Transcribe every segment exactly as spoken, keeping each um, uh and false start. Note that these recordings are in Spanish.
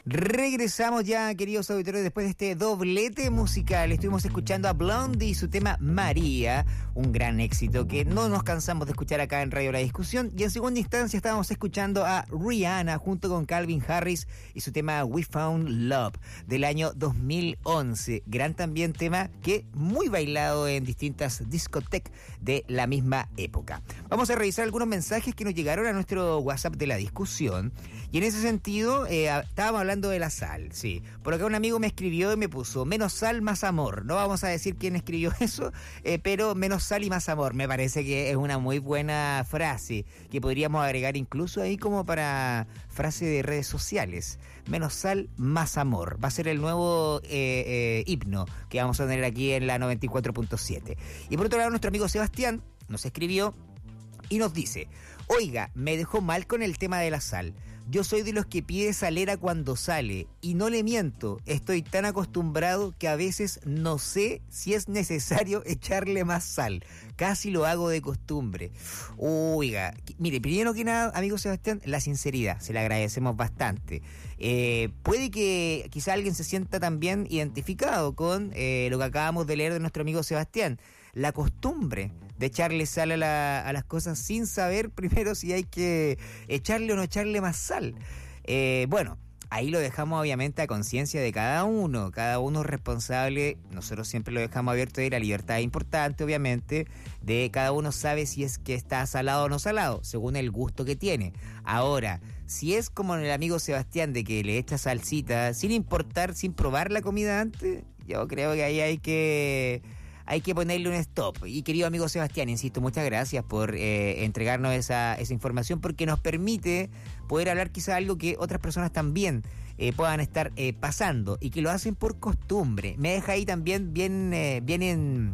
Regresamos ya, queridos auditores, después de este doblete musical. Estuvimos escuchando a Blondie y su tema María, un gran éxito que no nos cansamos de escuchar acá en Radio La Discusión. Y en segunda instancia estábamos escuchando a Rihanna junto con Calvin Harris y su tema We Found Love del año dos mil once. Gran también tema que muy bailado en distintas discotecas de la misma época. Vamos a revisar algunos mensajes que nos llegaron a nuestro WhatsApp de La Discusión. Y en ese sentido, eh, estábamos hablando de la sal, sí. Por acá un amigo me escribió y me puso menos sal, más amor. No vamos a decir quién escribió eso, eh, pero menos sal y más amor. Me parece que es una muy buena frase que podríamos agregar incluso ahí como para frase de redes sociales. Menos sal, más amor. Va a ser el nuevo eh, eh, himno que vamos a tener aquí en la noventa y cuatro punto siete. Y por otro lado, nuestro amigo Sebastián nos escribió y nos dice: oiga, me dejó mal con el tema de la sal. Yo soy de los que pide salera cuando sale, y no le miento, estoy tan acostumbrado que a veces no sé si es necesario echarle más sal. Casi lo hago de costumbre. Oiga, mire, primero que nada, amigo Sebastián, la sinceridad, se la agradecemos bastante. Eh, puede que quizá alguien se sienta también identificado con eh, lo que acabamos de leer de nuestro amigo Sebastián. La costumbre de echarle sal a, la, a las cosas sin saber primero si hay que echarle o no echarle más sal. Eh, bueno, ahí lo dejamos obviamente a conciencia de cada uno. Cada uno es responsable. Nosotros siempre lo dejamos abierto y la libertad es importante, obviamente. De cada uno sabe si es que está salado o no salado, según el gusto que tiene. Ahora, si es como el amigo Sebastián de que le echa salsita sin importar, sin probar la comida antes, yo creo que ahí hay que... hay que ponerle un stop. Y querido amigo Sebastián, insisto, muchas gracias por eh, entregarnos esa, esa información, porque nos permite poder hablar quizá algo que otras personas también eh, puedan estar eh, pasando y que lo hacen por costumbre. Me deja ahí también bien, eh, bien en,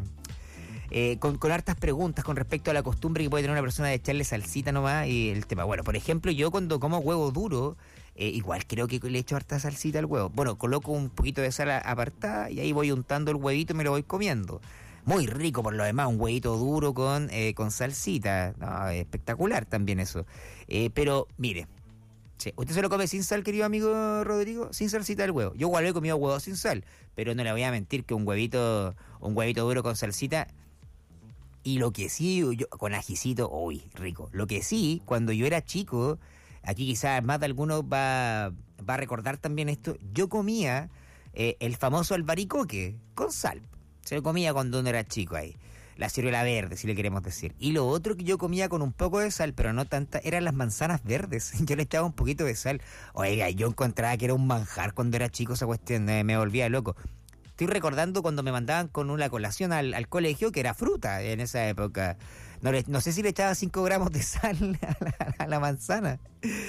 eh, con, con hartas preguntas con respecto a la costumbre que puede tener una persona de echarle salsita nomás y el tema. Bueno, por ejemplo, yo cuando como huevo duro, Eh, igual creo que le echo harta salsita al huevo. Bueno, coloco un poquito de sal apartada y ahí voy untando el huevito y me lo voy comiendo. Muy rico por lo demás, un huevito duro con, eh, con salsita. No, espectacular también eso. Eh, pero, mire, sí, ¿usted se lo come sin sal, querido amigo Rodrigo? Sin salsita del huevo. Yo igual he comido huevo sin sal, pero no le voy a mentir que un huevito, un huevito duro con salsita... Y lo que sí, yo, con ajicito, uy, rico. Lo que sí, cuando yo era chico... Aquí quizás más de algunos va, va a recordar también esto. Yo comía eh, el famoso albaricoque con sal. Se lo comía cuando uno era chico ahí. La ciruela verde, si le queremos decir. Y lo otro que yo comía con un poco de sal, pero no tanta, eran las manzanas verdes. Yo le echaba un poquito de sal. Oiga, yo encontraba que era un manjar cuando era chico esa cuestión. Eh, me volvía loco. Estoy recordando cuando me mandaban con una colación al, al colegio, que era fruta en esa época. No, le, no sé si le echaba cinco gramos de sal a la, a la manzana.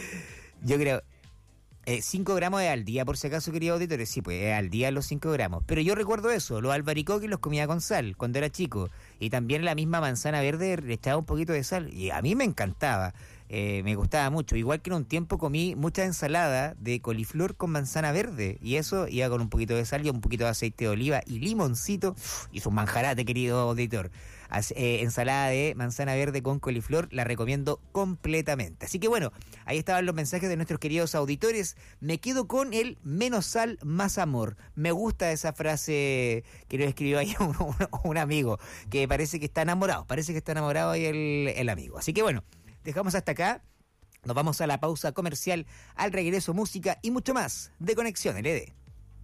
Yo creo... cinco gramos al día, por si acaso, queridos auditores. Sí, pues al día los cinco gramos. Pero yo recuerdo eso, los albaricoques los comía con sal cuando era chico. Y también la misma manzana verde le echaba un poquito de sal. Y a mí me encantaba, eh, me gustaba mucho. Igual que en un tiempo comí mucha ensalada de coliflor con manzana verde. Y eso iba con un poquito de sal y un poquito de aceite de oliva y limoncito. Y su manjarate, querido auditor. As, eh, ensalada de manzana verde con coliflor, la recomiendo completamente. Así que bueno, ahí estaban los mensajes de nuestros queridos auditores. Me quedo con el menos sal, más amor. Me gusta esa frase que nos escribió ahí un, un, un amigo, que parece que está enamorado, parece que está enamorado ahí el, el amigo. Así que bueno, dejamos hasta acá. Nos vamos a la pausa comercial, al regreso música y mucho más de Conexión L D.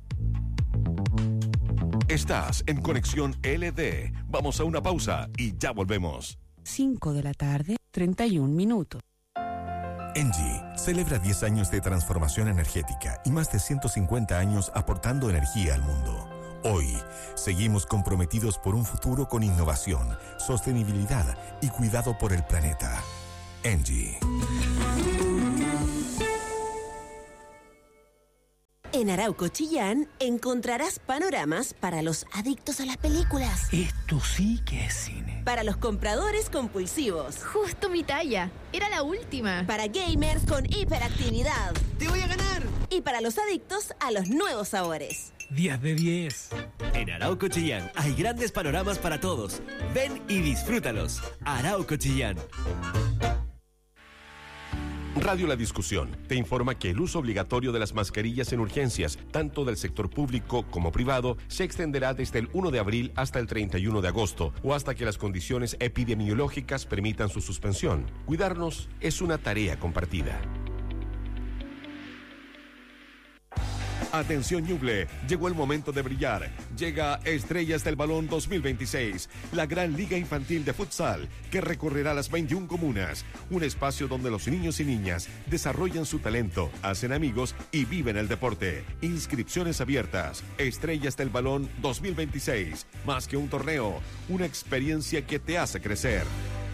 Estás en Conexión L D. Vamos a una pausa y ya volvemos. cinco de la tarde, treinta y un minutos. Engie celebra diez años de transformación energética y más de ciento cincuenta años aportando energía al mundo. Hoy, seguimos comprometidos por un futuro con innovación, sostenibilidad y cuidado por el planeta. Engie. En Arauco Chillán encontrarás panoramas para los adictos a las películas. Esto sí que es cine. Para los compradores compulsivos. Justo mi talla. Era la última. Para gamers con hiperactividad. ¡Te voy a ganar! Y para los adictos a los nuevos sabores. diez de diez. En Arauco Chillán hay grandes panoramas para todos. Ven y disfrútalos. Arauco Chillán. Radio La Discusión te informa que el uso obligatorio de las mascarillas en urgencias, tanto del sector público como privado, se extenderá desde el primero de abril hasta el treinta y uno de agosto o hasta que las condiciones epidemiológicas permitan su suspensión. Cuidarnos es una tarea compartida. Atención Ñuble, llegó el momento de brillar. Llega Estrellas del Balón dos mil veintiséis, la gran liga infantil de futsal que recorrerá las veintiuna comunas. Un espacio donde los niños y niñas desarrollan su talento, hacen amigos y viven el deporte. Inscripciones abiertas. Estrellas del Balón dos mil veintiséis. Más que un torneo, una experiencia que te hace crecer.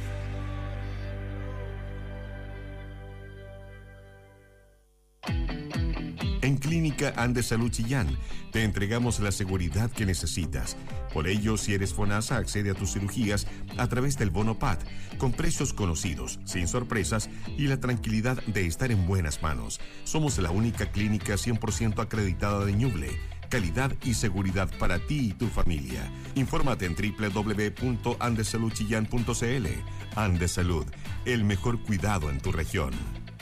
En Clínica Andes Salud Chillán te entregamos la seguridad que necesitas. Por ello, si eres FONASA, accede a tus cirugías a través del Bono P A D, con precios conocidos, sin sorpresas y la tranquilidad de estar en buenas manos. Somos la única clínica cien por ciento acreditada de Ñuble. Calidad y seguridad para ti y tu familia. Infórmate en doble u doble u doble u punto andes salud chillán punto c l. Andes Salud, el mejor cuidado en tu región.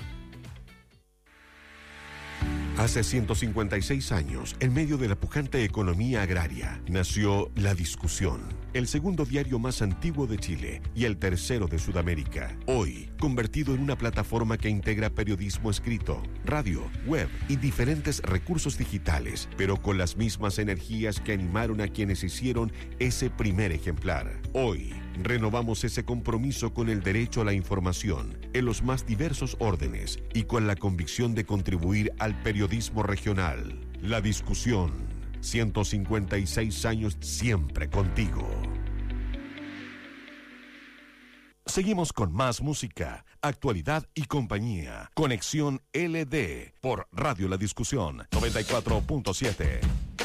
Hace ciento cincuenta y seis años, en medio de la pujante economía agraria, nació La Discusión, el segundo diario más antiguo de Chile y el tercero de Sudamérica. Hoy, convertido en una plataforma que integra periodismo escrito, radio, web y diferentes recursos digitales, pero con las mismas energías que animaron a quienes hicieron ese primer ejemplar. Hoy, renovamos ese compromiso con el derecho a la información en los más diversos órdenes y con la convicción de contribuir al periodismo regional. La Discusión, ciento cincuenta y seis años siempre contigo. Seguimos con más música, actualidad y compañía. Conexión L D por Radio La Discusión noventa y cuatro punto siete.